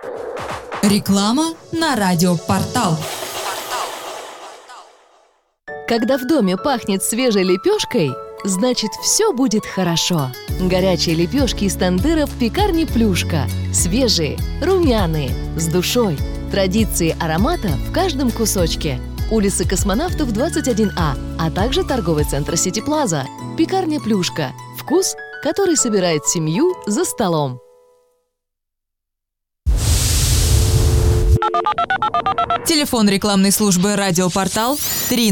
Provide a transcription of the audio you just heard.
Реклама на радиопортал. Когда в доме пахнет свежей лепешкой, значит, все будет хорошо. Горячие лепешки из тандыра в пекарне «Плюшка». Свежие, румяные, с душой. Традиции аромата в каждом кусочке. Улица Космонавтов, 21А, а также торговый центр «Сити Плаза». Пекарня «Плюшка». Вкус, который собирает семью за столом. Телефон рекламной службы «Радиопортал» 3